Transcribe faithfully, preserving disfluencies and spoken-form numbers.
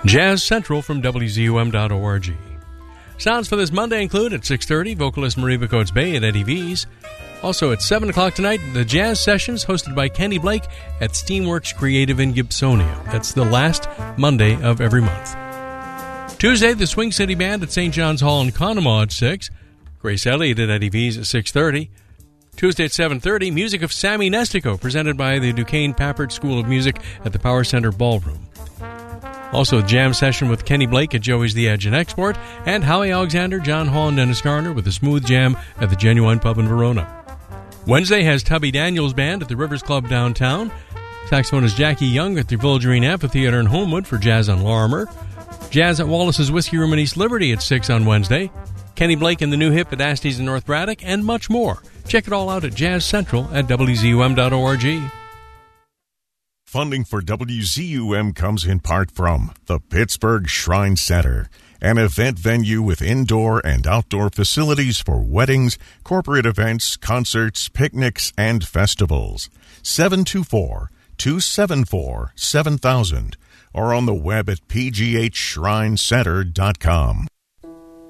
Jazz Central from W Z U M dot org. Sounds for this Monday include at six thirty, vocalist Mariva Coates Bay at Eddie V's. Also at seven o'clock tonight, the Jazz Sessions hosted by Kenny Blake at Steamworks Creative in Gibsonia. That's the last Monday of every month. Tuesday, the Swing City Band at Saint John's Hall in Conemaugh at six. Grace Elliott at Eddie V's at six thirty. Tuesday at seven thirty, music of Sammy Nestico, presented by the Duquesne Pappert School of Music at the Power Center Ballroom. Also, a jam session with Kenny Blake at Joey's The Edge and Export, and Howie Alexander, John Hall, and Dennis Garner with a smooth jam at the Genuine Pub in Verona. Wednesday has Tubby Daniels Band at the Rivers Club downtown. Saxophonist Jackie Young at the Village Green Amphitheater in Homewood for Jazz on Larimer. Jazz at Wallace's Whiskey Room in East Liberty at six on Wednesday. Kenny Blake and the New Hip at Asties in North Braddock, and much more. Check it all out at Jazz Central at W Z U M dot org. Funding for W Z U M comes in part from the Pittsburgh Shrine Center, an event venue with indoor and outdoor facilities for weddings, corporate events, concerts, picnics, and festivals. seven two four, two seven four, seven thousand or on the web at p g h shrine center dot com.